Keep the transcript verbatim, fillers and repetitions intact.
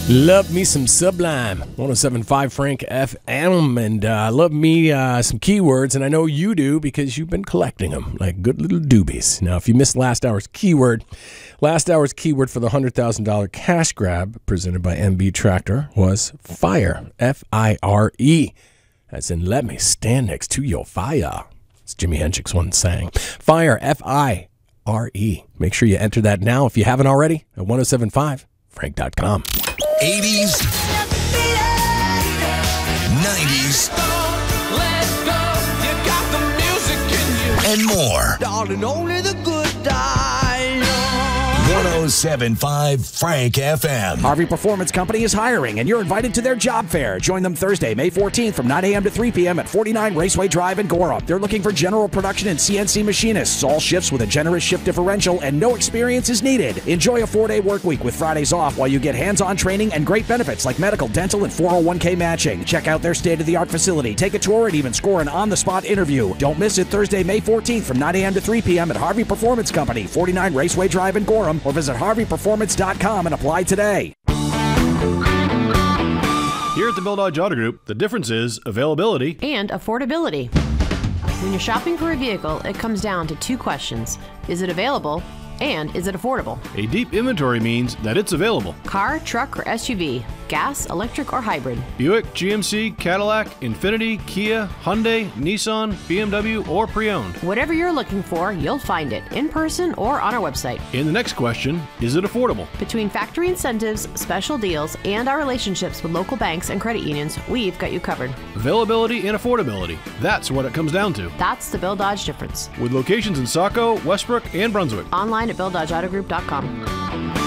Love me some Sublime, one oh seven point five Frank F M, and uh, love me uh, some keywords, and I know you do because you've been collecting them like good little doobies. Now, if you missed last hour's keyword, last hour's keyword for the one hundred thousand dollars cash grab presented by M B Tractor was fire, F I R E, as in let me stand next to your fire. As Jimi Hendrix once sang. Fire, F I R E. Make sure you enter that now if you haven't already at ten seventy-five frank dot com. eighties, nineties, and more. Darling, only the good die. ten seventy-five Frank F M. Harvey Performance Company is hiring, and you're invited to their job fair. Join them Thursday, May fourteenth from nine a.m. to three p.m. at forty-nine Raceway Drive in Gorham. They're looking for general production and C N C machinists. All shifts with a generous shift differential, and no experience is needed. Enjoy a four-day work week with Fridays off while you get hands-on training and great benefits like medical, dental, and four oh one k matching. Check out their state-of-the-art facility. Take a tour and even score an on-the-spot interview. Don't miss it Thursday, May fourteenth from nine a.m. to three p.m. at Harvey Performance Company, forty-nine Raceway Drive in Gorham, or visit harvey performance dot com and apply today. Here at the Bill Dodge Auto Group, the difference is availability and affordability. When you're shopping for a vehicle, it comes down to two questions. Is it available? And is it affordable? A deep inventory means that it's available. Car, truck, or S U V, gas, electric, or hybrid. Buick, G M C, Cadillac, Infiniti, Kia, Hyundai, Nissan, B M W, or pre-owned. Whatever you're looking for, you'll find it in person or on our website. And the next question, is it affordable? Between factory incentives, special deals, and our relationships with local banks and credit unions, we've got you covered. Availability and affordability. That's what it comes down to. That's the Bill Dodge difference. With locations in Saco, Westbrook, and Brunswick. Online at bill dodge auto group dot com.